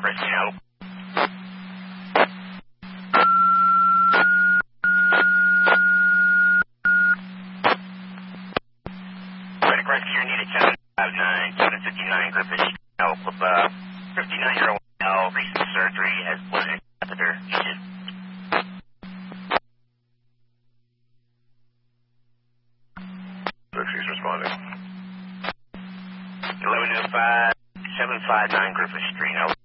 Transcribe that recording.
Rescue help. Medic rescue needed 759 Griffith Street. Help with 59-year-old male. Recent surgery has blood catheter needed. She's responding. 1105 759 Griffith Street. Help.